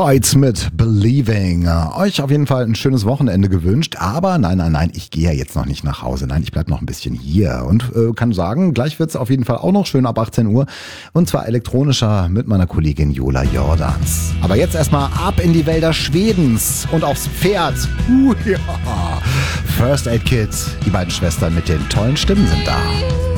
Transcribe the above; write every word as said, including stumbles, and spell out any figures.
Voids mit Believing. Euch auf jeden Fall ein schönes Wochenende gewünscht, aber nein, nein, nein, ich gehe ja jetzt noch nicht nach Hause. Nein, ich bleibe noch ein bisschen hier und äh, kann sagen, gleich wird es auf jeden Fall auch noch schön ab achtzehn Uhr und zwar elektronischer mit meiner Kollegin Jola Jordans. Aber jetzt erstmal ab in die Wälder Schwedens und aufs Pferd. Uh, ja. First Aid Kids, die beiden Schwestern mit den tollen Stimmen sind da.